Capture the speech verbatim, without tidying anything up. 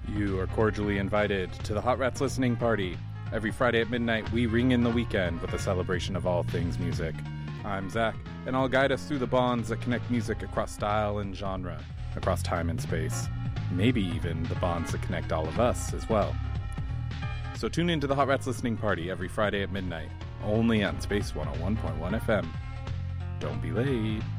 You are cordially invited to the Hot Rats Listening Party. Every Friday at midnight, we ring in the weekend with a celebration of all things music. I'm Zach, and I'll guide us through the bonds that connect music across style and genre, across time and space. Maybe even the bonds that connect all of us as well. So tune in to the Hot Rats Listening Party every Friday at midnight, only on Space one oh one point one F M. Don't be late.